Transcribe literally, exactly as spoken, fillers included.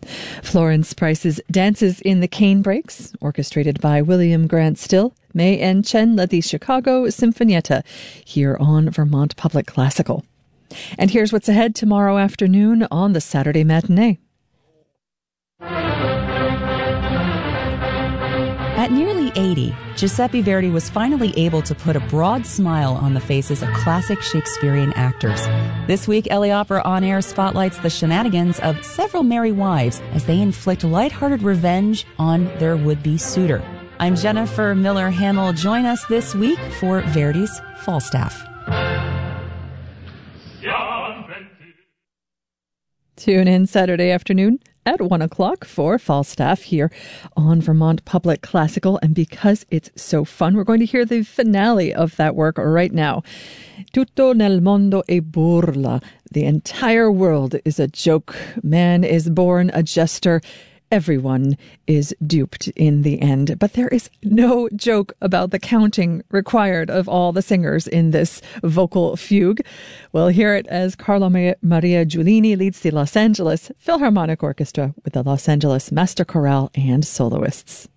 Florence Price's Dances in the Canebrakes, orchestrated by William Grant Still, May and Chen led the Chicago Sinfonietta here on Vermont Public Classical. And here's what's ahead tomorrow afternoon on the Saturday Matinee. At nearly eighty, Giuseppe Verdi was finally able to put a broad smile on the faces of classic Shakespearean actors. This week, L A Opera On Air spotlights the shenanigans of several merry wives as they inflict lighthearted revenge on their would-be suitor. I'm Jennifer Miller-Hamill. Join us this week for Verdi's Falstaff. Tune in Saturday afternoon at one o'clock for Falstaff here on Vermont Public Classical. And because it's so fun, we're going to hear the finale of that work right now. Tutto nel mondo è burla. The entire world is a joke. Man is born a jester. Everyone is duped in the end. But there is no joke about the counting required of all the singers in this vocal fugue. We'll hear it as Carlo Maria Giulini leads the Los Angeles Philharmonic Orchestra with the Los Angeles Master Chorale and soloists.